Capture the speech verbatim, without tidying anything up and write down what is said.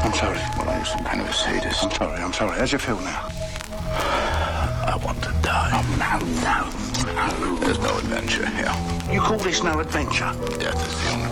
I'm sorry. Well, are you some kind of a sadist? I'm sorry, I'm sorry. How'd you feel now? I want to die. Oh, no, no, no. There's no adventure here. You call this no adventure? Death is the only